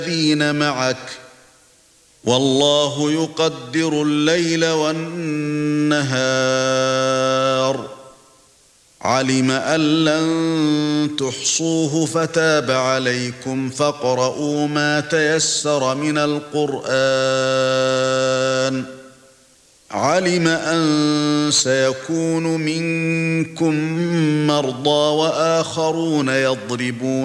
الذين معك والله يقدر الليل والنهار علم أن لن تحصوه فتاب عليكم فاقرؤوا ما تيسر من القرآن علم أن سيكون منكم مرضى وآخرون يضربون